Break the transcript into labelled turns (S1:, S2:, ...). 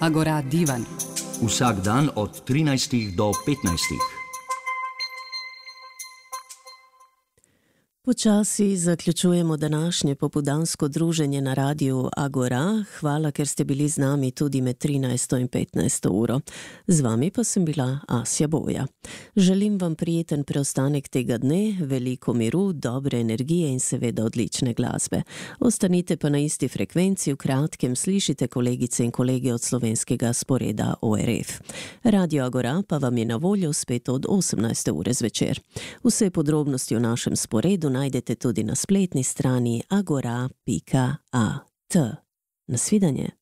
S1: Agora Divan.
S2: Vsak dan od 13 do 15.
S3: Počasi zaključujemo današnje popoldansko druženje na radiju Agora. Hvala, ker ste bili z nami tudi med 13. in 15. uro. Z vami pa sem bila Asja Boja. Želim vam prijeten preostanek tega dne, veliko miru, dobre energije in seveda odlične glasbe. Ostanite pa na isti frekvenci, v kratkem slišite kolegice in kolege od slovenskega sporeda ORF. Radio Agora pa vam je na voljo spet od 18. ure zvečer. Vse podrobnosti o našem sporedu najdete tudi na spletni strani agora.at. Nasvidenje.